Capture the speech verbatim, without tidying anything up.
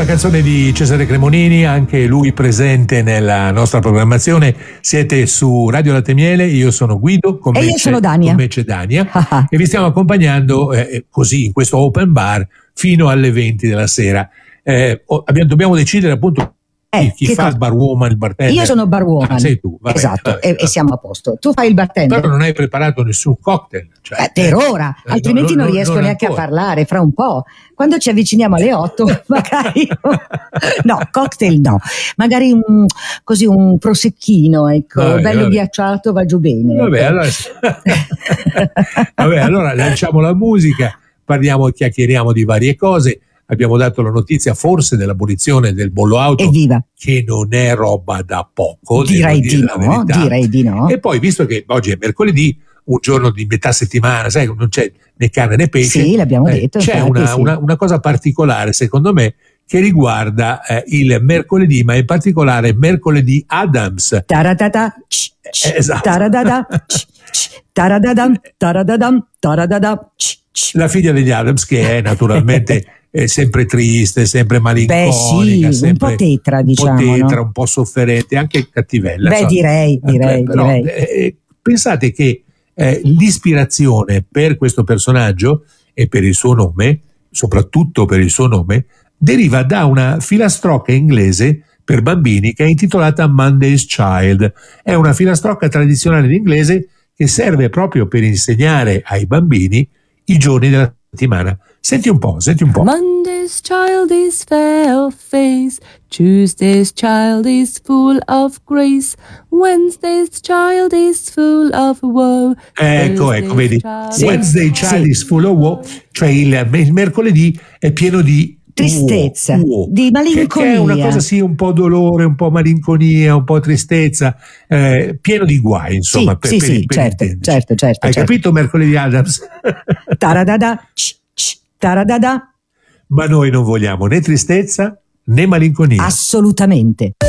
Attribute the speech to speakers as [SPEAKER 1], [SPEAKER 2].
[SPEAKER 1] la canzone di Cesare Cremonini, anche lui presente nella nostra programmazione. Siete su Radio Latte Miele, io sono Guido, con
[SPEAKER 2] e
[SPEAKER 1] me
[SPEAKER 2] io
[SPEAKER 1] c'è,
[SPEAKER 2] sono Dania,
[SPEAKER 1] con me c'è Dania e vi stiamo accompagnando eh, così in questo open bar fino alle venti della sera. Eh, abbiamo, dobbiamo decidere appunto
[SPEAKER 2] Eh,
[SPEAKER 1] chi fa
[SPEAKER 2] cosa?
[SPEAKER 1] il barwoman, il bartender.
[SPEAKER 2] Io sono barwoman.
[SPEAKER 1] Ah, sei tu, vabbè,
[SPEAKER 2] esatto,
[SPEAKER 1] vabbè,
[SPEAKER 2] e,
[SPEAKER 1] vabbè.
[SPEAKER 2] e siamo a posto. Tu fai il bartender.
[SPEAKER 1] Però non hai preparato nessun cocktail. Cioè,
[SPEAKER 2] eh, per ora,
[SPEAKER 1] eh,
[SPEAKER 2] altrimenti
[SPEAKER 1] no,
[SPEAKER 2] non
[SPEAKER 1] no,
[SPEAKER 2] riesco
[SPEAKER 1] non
[SPEAKER 2] neanche
[SPEAKER 1] ancora.
[SPEAKER 2] a parlare. Fra un po', quando ci avviciniamo alle otto, magari no, cocktail no, magari un, così un prosecchino, ecco,
[SPEAKER 1] Vabbè,
[SPEAKER 2] bello
[SPEAKER 1] vabbè.
[SPEAKER 2] ghiacciato va giù bene.
[SPEAKER 1] Vabbè,
[SPEAKER 2] ecco.
[SPEAKER 1] allora, vabbè, allora lanciamo la musica, parliamo e chiacchieriamo di varie cose. Abbiamo dato la notizia forse dell'abolizione del bollo auto,
[SPEAKER 2] Evviva.
[SPEAKER 1] che non è roba da poco,
[SPEAKER 2] Direi
[SPEAKER 1] devo dire
[SPEAKER 2] di
[SPEAKER 1] la
[SPEAKER 2] no,
[SPEAKER 1] verità.
[SPEAKER 2] direi di no.
[SPEAKER 1] E poi, visto che oggi è mercoledì, un giorno di metà settimana, sai, non c'è né carne né pesce,
[SPEAKER 2] Sì, l'abbiamo
[SPEAKER 1] eh,
[SPEAKER 2] detto,
[SPEAKER 1] c'è
[SPEAKER 2] infatti,
[SPEAKER 1] una,
[SPEAKER 2] sì.
[SPEAKER 1] una, una cosa particolare, secondo me, che riguarda eh, il mercoledì, ma in particolare mercoledì Adams.
[SPEAKER 2] Taradada, ch, ch,
[SPEAKER 1] Esatto.
[SPEAKER 2] taradada, ch, ch, taradadam, taradadam, taradada, ch, ch.
[SPEAKER 1] La figlia degli Adams, che è naturalmente è sempre triste, sempre malinconica,
[SPEAKER 2] Beh, sì,
[SPEAKER 1] sempre
[SPEAKER 2] un po' tetra,
[SPEAKER 1] un
[SPEAKER 2] diciamo,
[SPEAKER 1] po' tetra,
[SPEAKER 2] no?
[SPEAKER 1] un po' sofferente, anche cattivella.
[SPEAKER 2] Beh,
[SPEAKER 1] insomma.
[SPEAKER 2] direi, direi,
[SPEAKER 1] Eh, però,
[SPEAKER 2] direi.
[SPEAKER 1] eh, pensate che eh, l'ispirazione per questo personaggio e per il suo nome, soprattutto per il suo nome, deriva da una filastrocca inglese per bambini che è intitolata Monday's Child. È una filastrocca tradizionale in inglese che serve proprio per insegnare ai bambini i giorni della settimana. Senti un po', senti un po'.
[SPEAKER 3] Monday's child is fair of face, Tuesday's child is full of grace, Wednesday's child is full of woe.
[SPEAKER 1] Ecco, ecco, vedi,
[SPEAKER 2] Sì,
[SPEAKER 1] Wednesday Child
[SPEAKER 2] sì.
[SPEAKER 1] is full of woe, cioè il, il mercoledì è pieno di
[SPEAKER 2] Tristezza,
[SPEAKER 1] uo, uo,
[SPEAKER 2] di malinconia.
[SPEAKER 1] Che, che è una cosa, sì, un po' dolore, un po' malinconia, un po' tristezza, eh, pieno di guai, insomma.
[SPEAKER 2] Sì,
[SPEAKER 1] per,
[SPEAKER 2] sì,
[SPEAKER 1] per,
[SPEAKER 2] sì,
[SPEAKER 1] per
[SPEAKER 2] certo,
[SPEAKER 1] intenderci.
[SPEAKER 2] certo, certo,
[SPEAKER 1] Hai
[SPEAKER 2] certo.
[SPEAKER 1] capito, mercoledì Adams?
[SPEAKER 2] Taradada, ch, ch, taradada.
[SPEAKER 1] Ma noi non vogliamo né tristezza né malinconia.
[SPEAKER 2] Assolutamente.